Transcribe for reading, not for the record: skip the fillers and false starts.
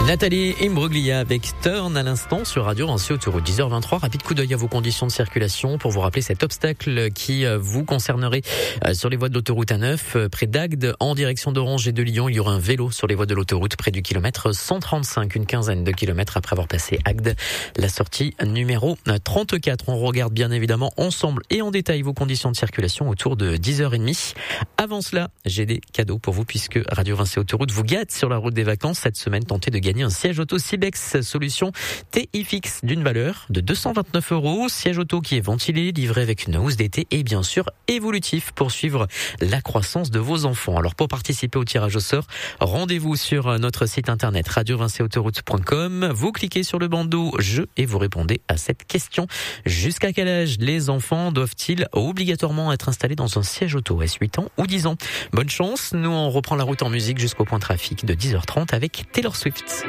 Nathalie Imbruglia avec Turn à l'instant sur Radio Vinci Autoroute 10h23. Rapide coup d'œil à vos conditions de circulation pour vous rappeler cet obstacle qui vous concernerait sur les voies de l'autoroute A9 près d'Agde en direction d'Orange et de Lyon. Il y aura un vélo sur les voies de l'autoroute près du kilomètre 135, une quinzaine de kilomètres après avoir passé Agde. La sortie numéro 34. On regarde bien évidemment ensemble et en détail vos conditions de circulation autour de 10h30. Avant cela, j'ai des cadeaux pour vous puisque Radio Vinci Autoroute vous gâte sur la route des vacances. Cette semaine, tentez de gagner un siège auto Cibex solution TI-Fix d'une valeur de 229 €. Siège auto qui est ventilé, livré avec une housse d'été et bien sûr évolutif pour suivre la croissance de vos enfants. Alors pour participer au tirage au sort, rendez-vous sur notre site internet radiovinciautoroute.com. Vous cliquez sur le bandeau jeu et vous répondez à cette question. Jusqu'à quel âge les enfants doivent-ils obligatoirement être installés dans un siège auto? Est-ce 8 ans ou 10 ans? Bonne chance. Nous on reprend la route en musique jusqu'au point trafic de 10h30 avec Taylor Swift.